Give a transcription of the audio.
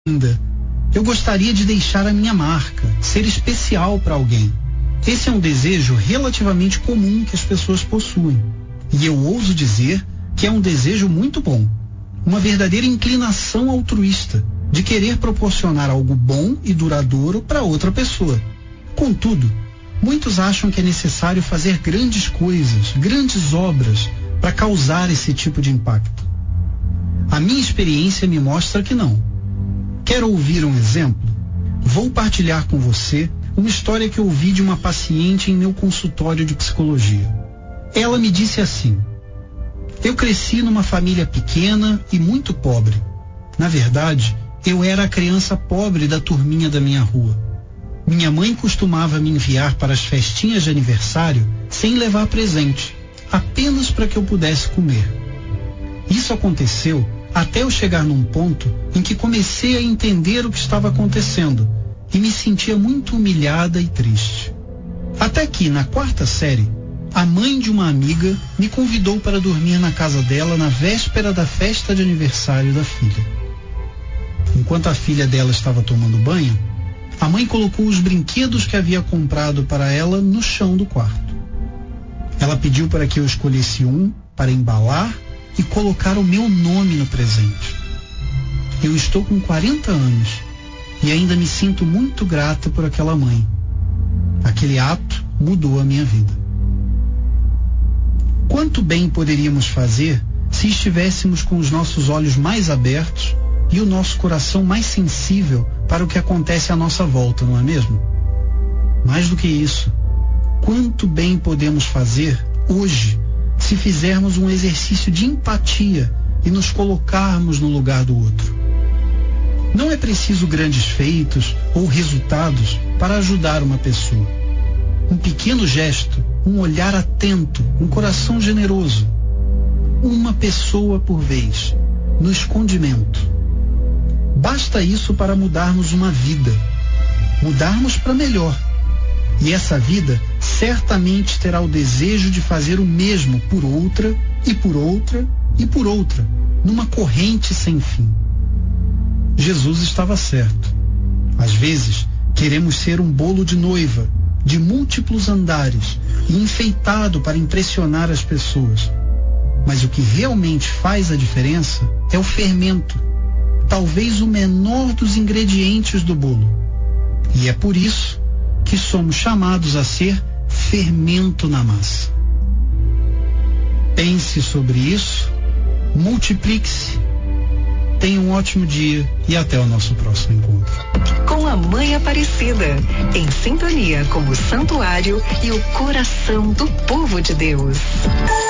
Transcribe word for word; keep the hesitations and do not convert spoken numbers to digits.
ainda. Eu gostaria de deixar a minha marca, ser especial para alguém. Esse é um desejo relativamente comum que as pessoas possuem. E eu ouso dizer que é um desejo muito bom. Uma verdadeira inclinação altruísta, de querer proporcionar algo bom e duradouro para outra pessoa. Contudo, muitos acham que é necessário fazer grandes coisas, grandes obras, para causar esse tipo de impacto. A minha experiência me mostra que não. Quer ouvir um exemplo? Vou partilhar com você uma história que ouvi de uma paciente em meu consultório de psicologia. Ela me disse assim: eu cresci numa família pequena e muito pobre. Na verdade, eu era a criança pobre da turminha da minha rua. Minha mãe costumava me enviar para as festinhas de aniversário sem levar presente, apenas para que eu pudesse comer. Isso aconteceu até eu chegar num ponto em que comecei a entender o que estava acontecendo e me sentia muito humilhada e triste. Até que, na quarta série, a mãe de uma amiga me convidou para dormir na casa dela na véspera da festa de aniversário da filha. Enquanto a filha dela estava tomando banho, a mãe colocou os brinquedos que havia comprado para ela no chão do quarto. Ela pediu para que eu escolhesse um para embalar e colocar o meu nome no presente. Eu estou com quarenta anos e ainda me sinto muito grata por aquela mãe. Aquele ato mudou a minha vida. Quanto bem poderíamos fazer se estivéssemos com os nossos olhos mais abertos e o nosso coração mais sensível para o que acontece à nossa volta, não é mesmo? Mais do que isso, quanto bem podemos fazer hoje se fizermos um exercício de empatia e nos colocarmos no lugar do outro. Não é preciso grandes feitos ou resultados para ajudar uma pessoa. Um pequeno gesto, um olhar atento, um coração generoso. Uma pessoa por vez, no escondimento. Basta isso para mudarmos uma vida. Mudarmos para melhor. E essa vida certamente terá o desejo de fazer o mesmo por outra, e por outra, e por outra, numa corrente sem fim. Jesus estava certo. Às vezes, queremos ser um bolo de noiva, de múltiplos andares, e enfeitado para impressionar as pessoas. Mas o que realmente faz a diferença é o fermento, talvez o menor dos ingredientes do bolo. E é por isso que somos chamados a ser fermento na massa. Pense sobre isso, multiplique-se, tenha um ótimo dia e até o nosso próximo encontro. Com a Mãe Aparecida, em sintonia com o santuário e o coração do povo de Deus.